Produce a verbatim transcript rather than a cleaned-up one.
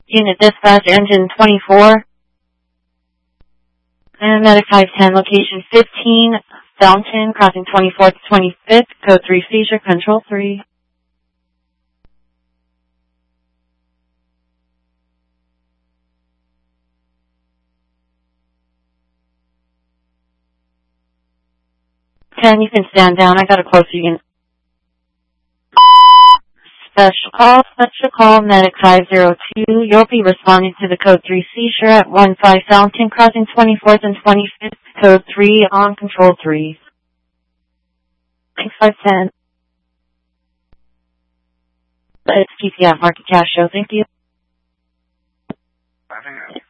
Unit dispatch, engine twenty-four. And medic five ten, location fifteen, Fountain, crossing twenty-fourth to twenty-fifth, code three seizure, control three. ten, you can stand down. I got a closer unit. Special call, special call, medic five zero two. You'll be responding to the code three seizure at one five Fountain, crossing twenty-fourth and twenty-fifth, code three on control three. Thanks, five ten. It's T C F Market Cash Show. Thank you.